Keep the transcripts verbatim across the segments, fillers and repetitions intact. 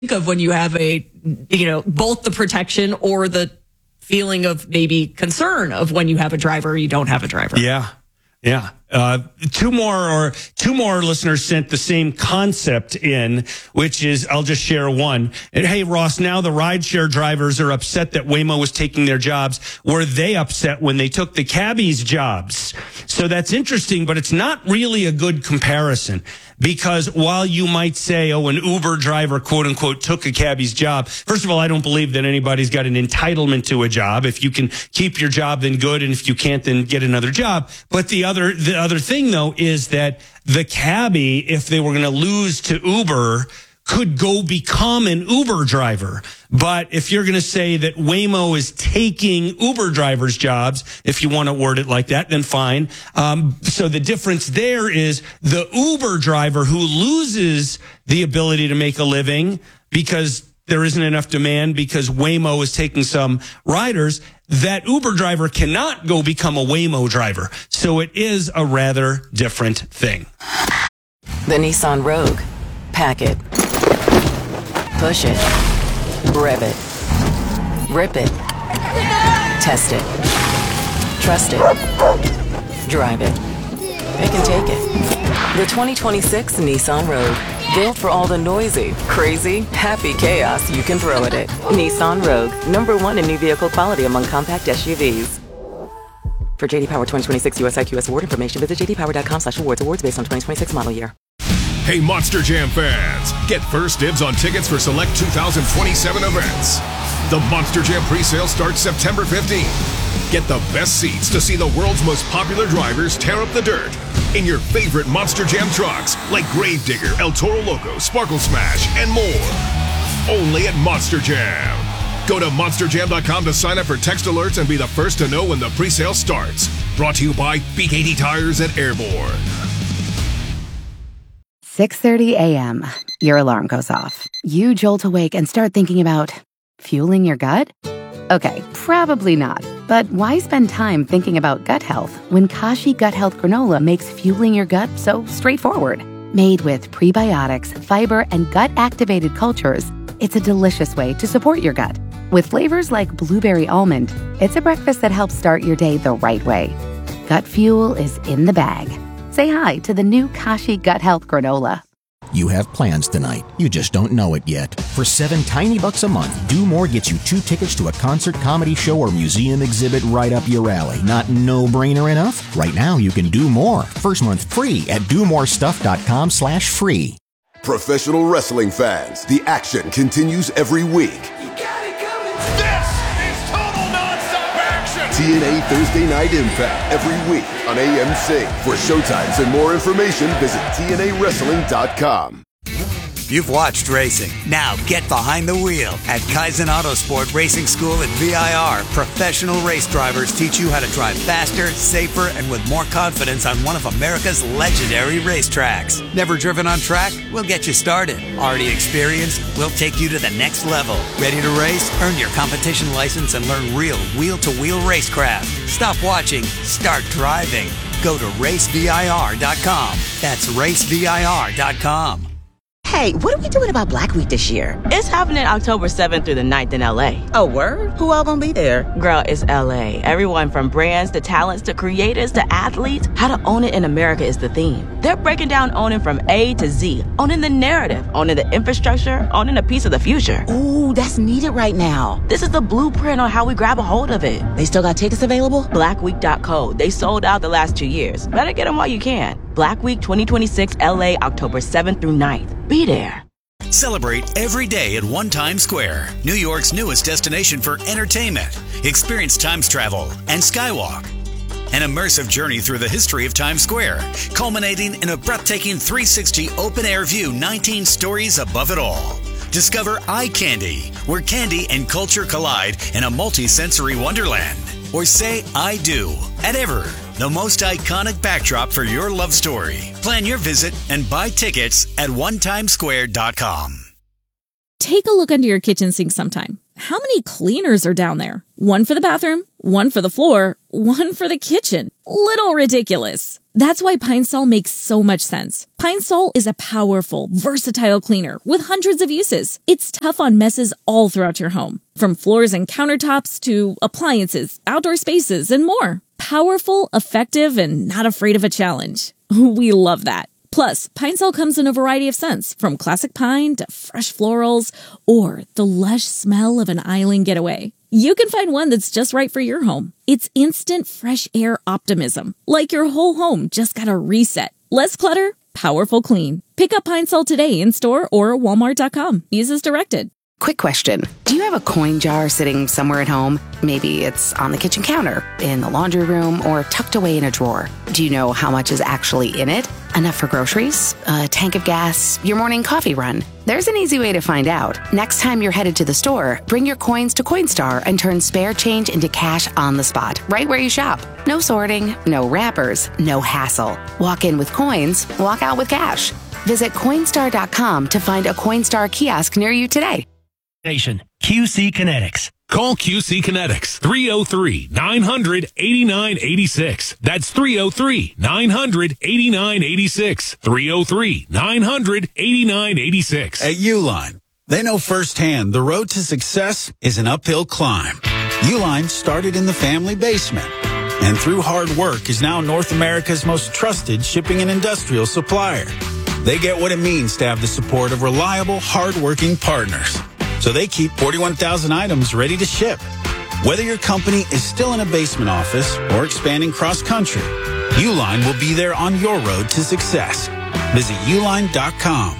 of when you have a, you know, both the protection or the feeling of maybe concern of when you have a driver or you don't have a driver. Yeah. Yeah. Uh, two more or two more listeners sent the same concept in, which is, I'll just share one. And hey, Ross, now the rideshare drivers are upset that Waymo was taking their jobs. Were they upset when they took the cabbies' jobs? So that's interesting, but it's not really a good comparison. Because while you might say, oh, an Uber driver, quote unquote, took a cabbie's job. First of all, I don't believe that anybody's got an entitlement to a job. If you can keep your job, then good. And if you can't, then get another job. But the other, the other thing, though, is that the cabbie, if they were going to lose to Uber, could go become an Uber driver. But if you're going to say that Waymo is taking Uber drivers' jobs, if you want to word it like that, then fine. Um, so the difference there is the Uber driver who loses the ability to make a living because there isn't enough demand because Waymo is taking some riders, that Uber driver cannot go become a Waymo driver. So it is a rather different thing. The Nissan Rogue. Pack it. Push it. Rev it. Rip it. Test it. Trust it. Drive it. Pick and take it. The twenty twenty-six Nissan Rogue. Built for all the noisy, crazy, happy chaos you can throw at it. Nissan Rogue. Number one in new vehicle quality among compact S U Vs. For J D Power twenty twenty-six U S I Q S award information, visit j d power dot com slash awards. Awards based on twenty twenty-six model year. Hey, Monster Jam fans, get first dibs on tickets for select two thousand twenty-seven events. The Monster Jam presale starts September fifteenth. Get the best seats to see the world's most popular drivers tear up the dirt in your favorite Monster Jam trucks like Gravedigger, El Toro Loco, Sparkle Smash, and more. Only at Monster Jam. Go to monster jam dot com to sign up for text alerts and be the first to know when the presale starts. Brought to you by B K T Tires at Airborne. six thirty a.m. Your alarm goes off. You jolt awake and start thinking about fueling your gut? Okay, probably not. But why spend time thinking about gut health when Kashi Gut Health Granola makes fueling your gut so straightforward? Made with prebiotics, fiber, and gut-activated cultures, it's a delicious way to support your gut. With flavors like blueberry almond, it's a breakfast that helps start your day the right way. Gut fuel is in the bag. Say hi to the new Kashi Gut Health Granola. You have plans tonight. You just don't know it yet. For seven tiny bucks a month, Do More gets you two tickets to a concert, comedy show, or museum exhibit right up your alley. Not no-brainer enough? Right now, you can do more. First month free at do more stuff dot com slash free. Professional wrestling fans, the action continues every week. This is total nonstop action! T N A Thursday Night Impact every week on A M C. For showtimes and more information, visit T N A wrestling dot com. You've watched racing. Now get behind the wheel. At Kaizen Autosport Racing School at V I R, professional race drivers teach you how to drive faster, safer, and with more confidence on one of America's legendary racetracks. Never driven on track? We'll get you started. Already experienced? We'll take you to the next level. Ready to race? Earn your competition license and learn real wheel-to-wheel racecraft. Stop watching. Start driving. Go to race V I R dot com. That's race V I R dot com. Hey, what are we doing about Black Week this year? It's happening October seventh through the ninth in L A. Oh, word? Who all gonna be there? Girl, it's L A. Everyone from brands to talents to creators to athletes. How to own it in America is the theme. They're breaking down owning from A to Z. Owning the narrative, owning the infrastructure, owning a piece of the future. Ooh, that's needed right now. This is the blueprint on how we grab a hold of it. They still got tickets available? black week dot co. They sold out the last two years. Better get them while you can. Black Week twenty twenty-six L A, October seventh through ninth. Be there. Celebrate every day at One Times Square, New York's newest destination for entertainment. Experience Times travel and Skywalk. An immersive journey through the history of Times Square, culminating in a breathtaking three sixty open-air view, nineteen stories above it all. Discover Eye Candy, where candy and culture collide in a multi-sensory wonderland. Or say I do at Ever, the most iconic backdrop for your love story. Plan your visit and buy tickets at one times square dot com. Take a look under your kitchen sink sometime. How many cleaners are down there? One for the bathroom, one for the floor, one for the kitchen. Little ridiculous. That's why Pine Sol makes so much sense. Pine Sol is a powerful, versatile cleaner with hundreds of uses. It's tough on messes all throughout your home, from floors and countertops to appliances, outdoor spaces, and more. Powerful, effective, and not afraid of a challenge. We love that. Plus, Pine Sol comes in a variety of scents, from classic pine to fresh florals, or the lush smell of an island getaway. You can find one that's just right for your home. It's instant fresh air optimism, like your whole home just got a reset. Less clutter, powerful clean. Pick up Pine Sol today in store or walmart dot com. Use as directed. Quick question. Do you have a coin jar sitting somewhere at home? Maybe it's on the kitchen counter, in the laundry room, or tucked away in a drawer. Do you know how much is actually in it? Enough for groceries? A tank of gas? Your morning coffee run? There's an easy way to find out. Next time you're headed to the store, bring your coins to Coinstar and turn spare change into cash on the spot, right where you shop. No sorting, no wrappers, no hassle. Walk in with coins, walk out with cash. Visit Coinstar dot com to find a Coinstar kiosk near you today. Nation, Q C Kinetics. Call Q C Kinetics, three oh three, nine hundred, eighty-nine eighty-six. That's three oh three, nine hundred, eighty-nine eighty-six. three oh three, nine hundred, eighty-nine eighty-six. At Uline, they know firsthand the road to success is an uphill climb. Uline started in the family basement, and through hard work is now North America's most trusted shipping and industrial supplier. They get what it means to have the support of reliable, hard-working partners. So they keep forty-one thousand items ready to ship. Whether your company is still in a basement office or expanding cross-country, Uline will be there on your road to success. Visit uline dot com.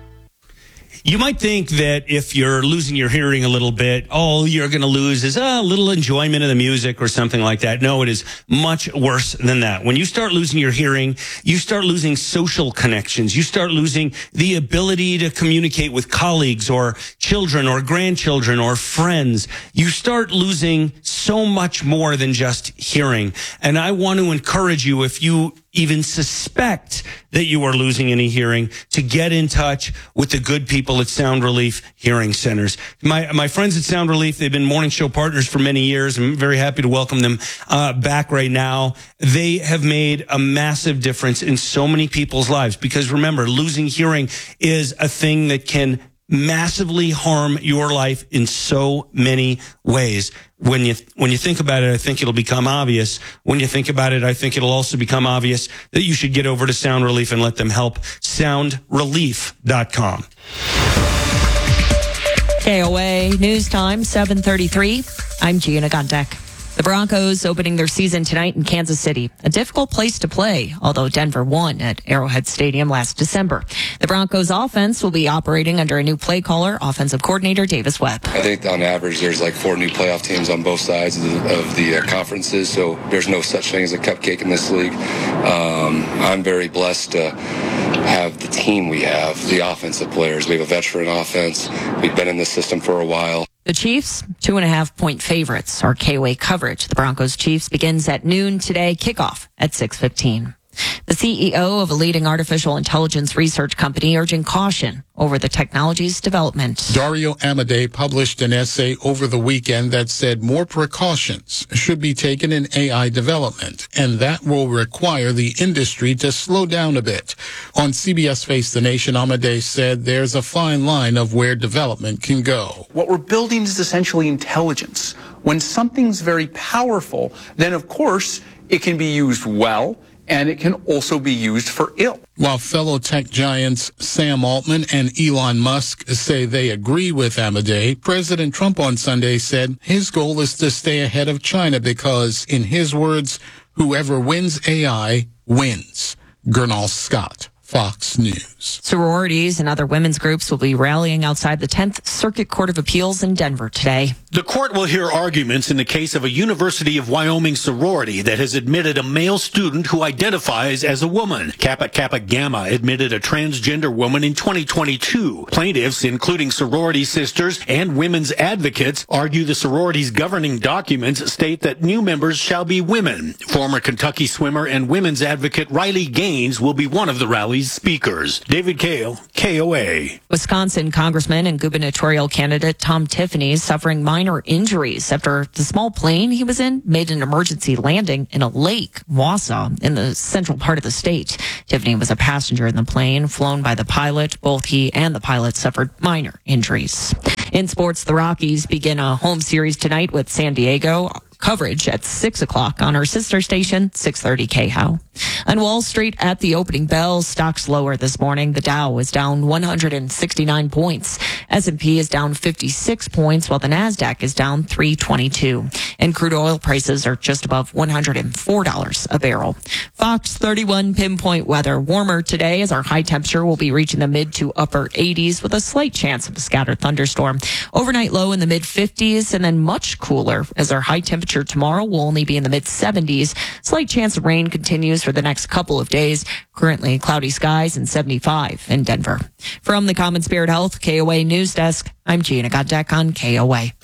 You might think that if you're losing your hearing a little bit, all you're going to lose is a little enjoyment of the music or something like that. No, it is much worse than that. When you start losing your hearing, you start losing social connections. You start losing the ability to communicate with colleagues or children or grandchildren or friends. You start losing so much more than just hearing. And I want to encourage you, if you even suspect that you are losing any hearing, to get in touch with the good people at Sound Relief Hearing Centers. My my friends at Sound Relief, they've been morning show partners for many years. I'm very happy to welcome them uh, back right now. They have made a massive difference in so many people's lives, because remember, losing hearing is a thing that can massively harm your life in so many ways. When you when you think about it, I think it'll become obvious. When you think about it, I think it'll also become obvious that you should get over to Sound Relief and let them help. sound relief dot com. K O A News Time, seven thirty-three. I'm Gina Guntek. The Broncos opening their season tonight in Kansas City. A difficult place to play, although Denver won at Arrowhead Stadium last December. The Broncos offense will be operating under a new play caller, offensive coordinator Davis Webb. I think on average there's like four new playoff teams on both sides of the, of the uh, conferences, so there's no such thing as a cupcake in this league. Um, I'm very blessed to have the team we have, the offensive players. We have a veteran offense. We've been in this system for a while. The Chiefs, two and a half point favorites, are K O A coverage. The Broncos Chiefs begins at noon today, kickoff at six fifteen. The C E O of a leading artificial intelligence research company urging caution over the technology's development. Dario Amodei published an essay over the weekend that said more precautions should be taken in A I development, and that will require the industry to slow down a bit. On C B S Face the Nation, Amodei said there's a fine line of where development can go. What we're building is essentially intelligence. When something's very powerful, then of course it can be used well, and it can also be used for ill. While fellow tech giants Sam Altman and Elon Musk say they agree with Amodei, President Trump on Sunday said his goal is to stay ahead of China because, in his words, whoever wins A I wins. Gernal Scott, Fox News. Sororities and other women's groups will be rallying outside the tenth Circuit Court of Appeals in Denver today. The court will hear arguments in the case of a University of Wyoming sorority that has admitted a male student who identifies as a woman. Kappa Kappa Gamma admitted a transgender woman in twenty twenty-two. Plaintiffs, including sorority sisters and women's advocates, argue the sorority's governing documents state that new members shall be women. Former Kentucky swimmer and women's advocate Riley Gaines will be one of the rally Valley's speakers. David Kale, K O A. Wisconsin Congressman and gubernatorial candidate Tom Tiffany is suffering minor injuries after the small plane he was in made an emergency landing in a lake, Wausau, in the central part of the state. Tiffany was a passenger in the plane flown by the pilot. Both he and the pilot suffered minor injuries. In sports, the Rockies begin a home series tonight with San Diego. Coverage at six o'clock on our sister station, six thirty K H O W. On Wall Street at the opening bell, stocks lower this morning. The Dow is down one hundred sixty-nine points. S and P is down fifty-six points, while the NASDAQ is down three twenty-two. And crude oil prices are just above one hundred four dollars a barrel. Fox thirty-one pinpoint weather. Warmer today as our high temperature will be reaching the mid to upper eighties with a slight chance of a scattered thunderstorm. Overnight low in the mid fifties and then much cooler as our high temperature tomorrow will only be in the mid seventies. Slight chance of rain continues for the next couple of days. Currently cloudy skies and seventy-five in Denver. From the Common Spirit Health K O A News Desk, I'm Gina Goddeck on K O A.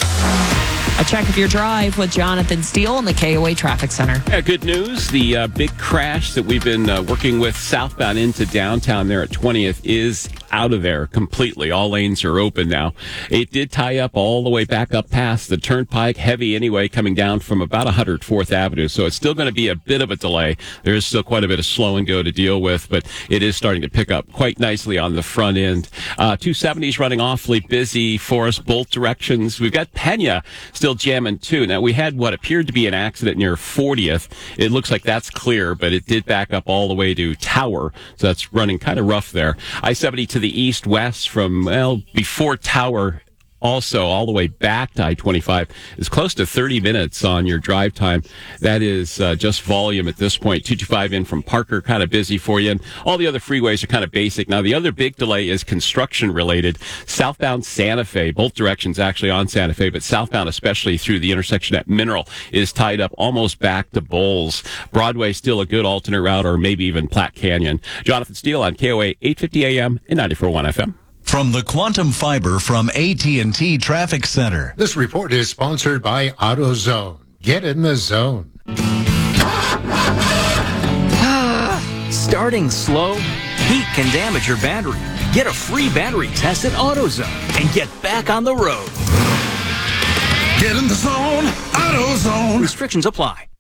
A check of your drive with Jonathan Steele in the K O A Traffic Center. Yeah, good news. The uh, big crash that we've been uh, working with southbound into downtown there at twentieth is out of there completely. All lanes are open now. It did tie up all the way back up past the Turnpike, heavy anyway, coming down from about one hundred fourth Avenue. So it's still going to be a bit of a delay. There is still quite a bit of slow and go to deal with, but it is starting to pick up quite nicely on the front end. Uh, two seventies running awfully busy for us, both directions. We've got Pena still jamming too. Now, we had what appeared to be an accident near fortieth. It looks like that's clear, but it did back up all the way to Tower. So that's running kind of rough there. I seventy to the east-west from, well, before Tower, also all the way back to I twenty-five is close to thirty minutes on your drive time. That is uh, just volume at this point. two twenty-five in from Parker, kind of busy for you. And all the other freeways are kind of basic. Now, the other big delay is construction-related. Southbound Santa Fe, both directions actually on Santa Fe, but southbound especially through the intersection at Mineral is tied up almost back to Bowles. Broadway still a good alternate route, or maybe even Platte Canyon. Jonathan Steele on K O A eight fifty A M and ninety-four point one F M. From the Quantum Fiber from A T and T Traffic Center. This report is sponsored by AutoZone. Get in the zone. Starting slow? Heat can damage your battery. Get a free battery test at AutoZone and get back on the road. Get in the zone, AutoZone. Restrictions apply.